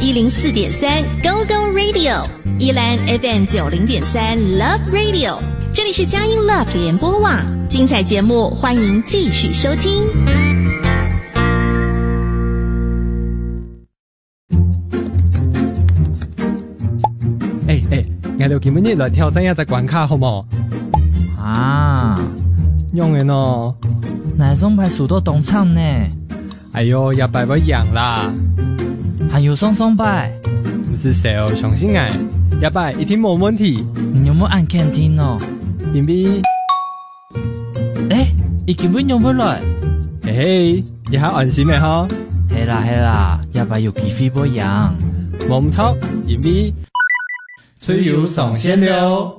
104.3 Go Go Radio， 宜兰 FM 90.3 Love Radio， 这里是佳音 Love 联播网，精彩节目欢迎继续收听。 我哋今日来挑战一只关卡好冇？ 啊， 用的呢？ 哪送牌数到东厂呢？ 哎呦，也拜不样啦！ 还有送牌？ 不是谁哦，相信我，也拜一定冇问题。 你有冇按 canteen 哦？ 因为， 伊根本用不来。 嘿嘿，也还安心的哈。 系啦，也拜有机会不一样。 冇唔错，因为。吹油上线了。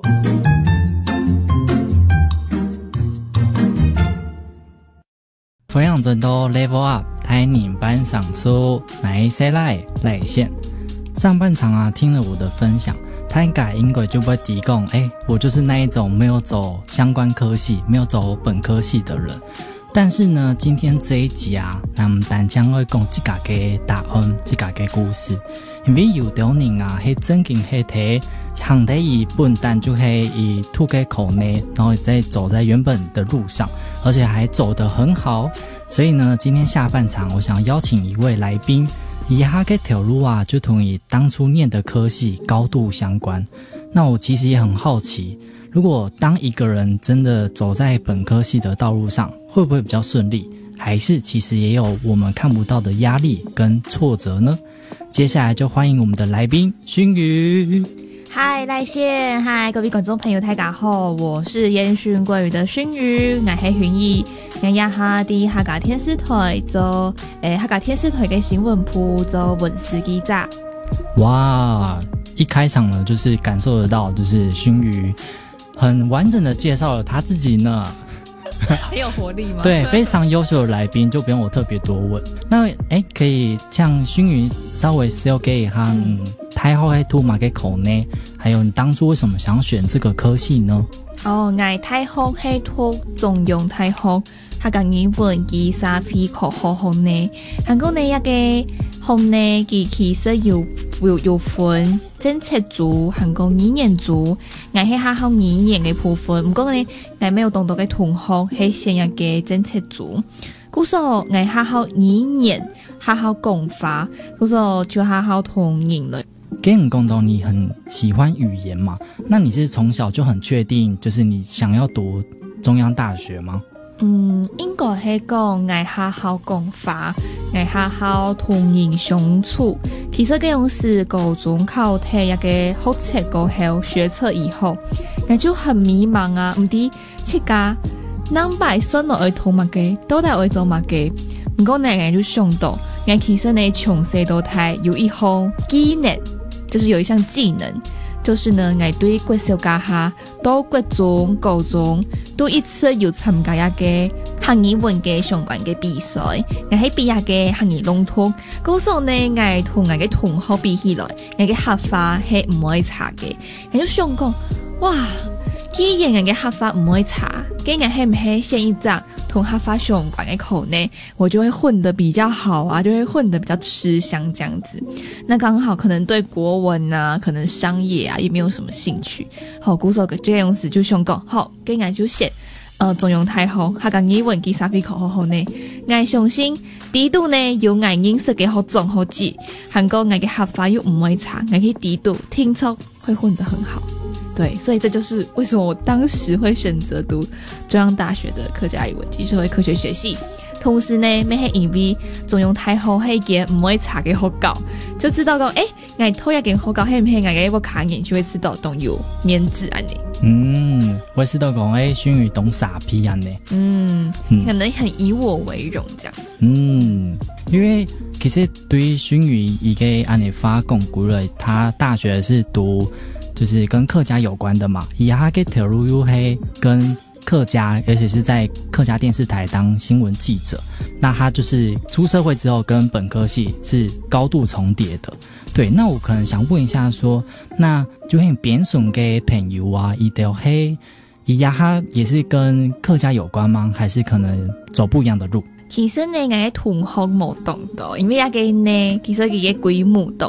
培养真多 level up， 带你班上书，来谁来线。上半场啊，听了我的分享，他应该就不会提供，我就是那一种没有走相关科系、没有走本科系的人。但是呢，今天这一集啊，我们单将会讲这个的答案，这个的故事。因为有的人啊，是真经是睇行的一笨蛋，就可以吐给口内，然后再走在原本的路上，而且还走得很好。所以呢，今天下半场，我想邀请一位来宾，以他这条路啊，就同你当初念的科系高度相关。那我其实也很好奇，如果当一个人真的走在本科系的道路上，会不会比较顺利？还是其实也有我们看不到的压力跟挫折呢？接下来就欢迎我们的来宾熏鱼。 嗨，赖线，嗨，各位观众朋友，大家好，我是烟熏鲑鱼的熏鱼，我是熏鱼，我也哈伫客家电视台做客家电视台的新闻部做文字记者。 哇，一开场呢，就是感受得到，就是熏鱼很完整的介绍了他自己呢。 很有活力吗？ 对，非常优秀的来宾，就不用我特别多问。那可以像熏鱼稍微 sell 给一下太后的图马给口呢？还有你当初为什么想选这个科系呢？ 我太后系读中庸太后，客家语文嘅3篇课好好呢。韩國呢一個學呢，其實有分政策組、韓國語言組，我係學校語言嘅部分。不過呢，我沒有當到嘅同學係先一個政策組。故所我學校語言、學校講法，故所就學校同人了。 跟你講到你很喜歡語言嘛，那你是從小就很確定，就是你想要讀中央大學嗎？ 應該係講我學校講法，我學校同人相處。其實這樣是高中考睇一個學測過後，學測以後，我就很迷茫啊，唔知這個能擺算落去讀乜嘅，到底會做乜嘅？不過呢，我就想到，我其實呢從細到大有一項技能，就是有一項技能。就是呢，我對國小家下到國中、高中都一次有參加一個客語文嘅相關嘅比賽，我喺比一個客語朗讀，嗰時候呢，我同我嘅同學比起來，我嘅學法係唔可以差嘅，我就想講，哇！既然人嘅學法唔可以差，咁我係唔係先一張同學法相關嘅課呢？我就會混得比較好啊，就會混得比較吃香這樣子。那剛好可能對國文啊，可能商業啊，也沒有什麼興趣。好，故所這樣子就想講，好，咁我就選中庸太后客家語文嘅3篇課好好呢。我相信呢度呢有我認識嘅學長學姐，韓國我嘅學法又唔會差，我喺呢度聽說會混得很好。对，所以这就是为什么我当時會選擇讀中央大學的客家語文及社會科學學系。同時呢，我係因為中庸太后係件唔會差嘅學校，就知道講，我偷一件學校係唔係我嘅一個卡人就會知道都有免治安尼。 我知道講熏魚懂傻批安尼。 可能很以我為榮這樣子。 因為其實對熏魚一個安尼發講過來，他大學是讀就是跟客家有關的嘛，以他嘅條路又係跟客家，而且是在客家電視台當新聞記者，那他就是出社會之後跟本科系是高度重疊的。對，那我可能想問一下說，那就很扁損嘅朋友啊，一定係以他也是跟客家有關嗎？還是可能走不一樣的路？ 其實呢，我嘅同學冇懂到，因為一個呢，其實佢嘅規模懂。